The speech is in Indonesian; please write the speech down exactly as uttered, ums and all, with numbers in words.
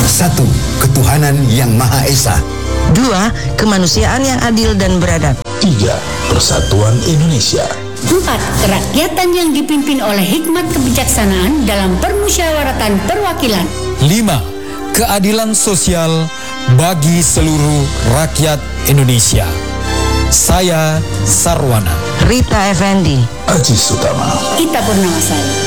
Satu, ketuhanan yang Maha Esa. Dua, kemanusiaan yang adil dan beradab. Tiga, persatuan Indonesia. Empat, kerakyatan yang dipimpin oleh hikmat kebijaksanaan dalam permusyawaratan perwakilan. Lima, keadilan sosial bagi seluruh rakyat Indonesia. Saya Sarwana. Rita Effendi. Aji Sutama. Ita Purnamasari.